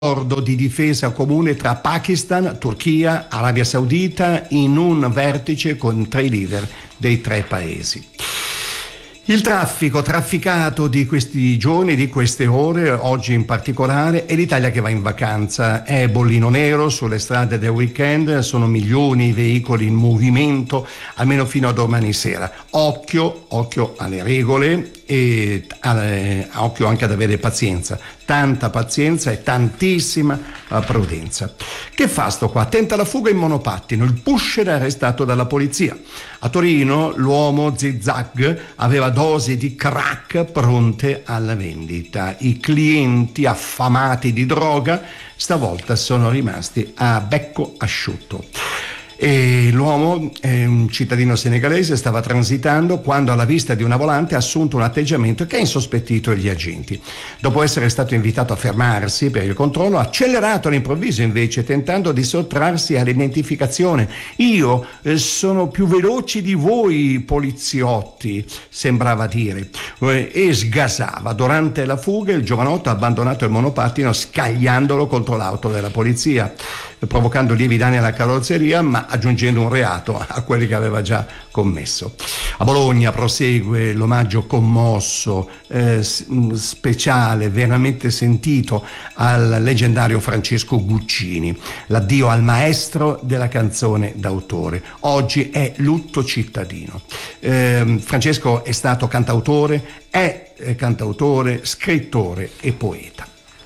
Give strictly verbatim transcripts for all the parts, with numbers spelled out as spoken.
accordo di difesa comune tra Pakistan, Turchia, Arabia Saudita in un vertice con tre leader dei tre paesi. Il traffico trafficato di questi giorni, di queste ore, oggi in particolare, è l'Italia che va in vacanza. È bollino nero sulle strade del weekend, sono milioni i veicoli in movimento, almeno fino a domani sera. Occhio, occhio alle regole e eh, occhio anche ad avere pazienza. Tanta pazienza e tantissima prudenza. Che fa sto qua? Tenta la fuga in monopattino, il pusher è arrestato dalla polizia. A Torino l'uomo zigzag aveva dosi di crack pronte alla vendita. I clienti affamati di droga stavolta sono rimasti a becco asciutto. E l'uomo, eh, un cittadino senegalese, stava transitando quando alla vista di una volante ha assunto un atteggiamento che ha insospettito gli agenti. Dopo essere stato invitato a fermarsi per il controllo, ha accelerato all'improvviso invece, tentando di sottrarsi all'identificazione. Io eh, sono più veloci di voi poliziotti, sembrava dire, eh, e sgasava. Durante la fuga il giovanotto ha abbandonato il monopattino scagliandolo contro l'auto della polizia, provocando lievi danni alla carrozzeria, ma aggiungendo un reato a quelli che aveva già commesso. A Bologna prosegue l'omaggio commosso, eh, speciale, veramente sentito al leggendario Francesco Guccini, l'addio al maestro della canzone d'autore. Oggi è lutto cittadino. Eh, Francesco è stato cantautore, è cantautore, scrittore e poeta.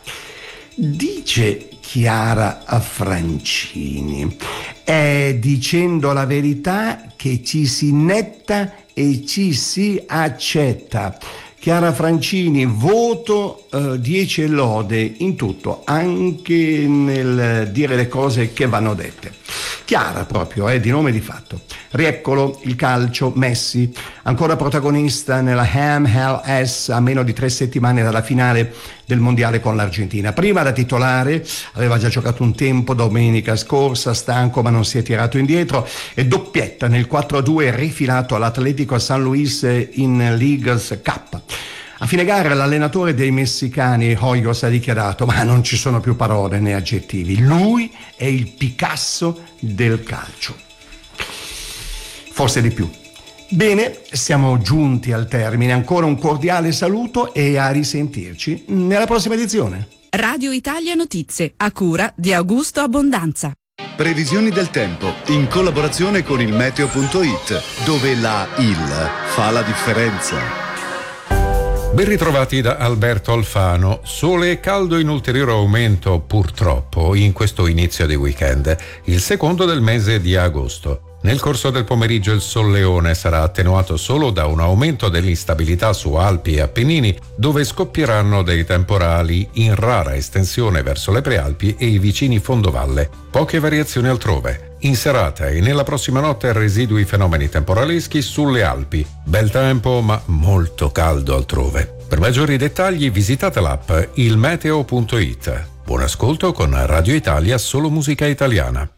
Dice Chiara Francini: è dicendo la verità che ci si innetta e ci si accetta. Chiara Francini, voto eh, dieci lode in tutto, anche nel dire le cose che vanno dette. Chiara proprio, eh, di nome e di fatto. Rieccolo, il calcio, Messi, ancora protagonista nella M L S a meno di tre settimane dalla finale del mondiale con l'Argentina. Prima da titolare, aveva già giocato un tempo domenica scorsa, stanco ma non si è tirato indietro, e doppietta nel quattro a due rifilato all'Atlético San Luis in Leagues Cup. A fine gara l'allenatore dei messicani, Hoyos, ha dichiarato: ma non ci sono più parole né aggettivi, lui è il Picasso del calcio. Forse di più. Bene, siamo giunti al termine. Ancora un cordiale saluto e a risentirci nella prossima edizione. Radio Italia Notizie, a cura di Augusto Abbondanza. Previsioni del tempo in collaborazione con il meteo punto it, dove la il fa la differenza. Ben ritrovati da Alberto Alfano. Sole e caldo in ulteriore aumento, purtroppo, in questo inizio di weekend, il secondo del mese di agosto. Nel corso del pomeriggio il solleone sarà attenuato solo da un aumento dell'instabilità su Alpi e Appennini, dove scoppieranno dei temporali in rara estensione verso le Prealpi e i vicini fondovalle. Poche variazioni altrove. In serata e nella prossima notte residui fenomeni temporaleschi sulle Alpi. Bel tempo ma molto caldo altrove. Per maggiori dettagli visitate l'app il meteo punto it. Buon ascolto con Radio Italia, solo musica italiana.